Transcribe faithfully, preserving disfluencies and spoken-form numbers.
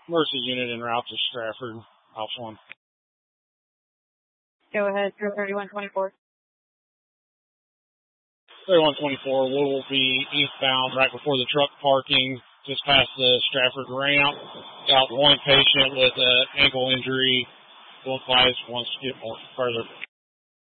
Mercy unit en route to Stratford, House one. Go ahead, through thirty-one twenty-four. thirty-one twenty-four, will be eastbound right before the truck parking, just past the Stratford ramp. Got one patient with an ankle injury. Both guys wants to get more further.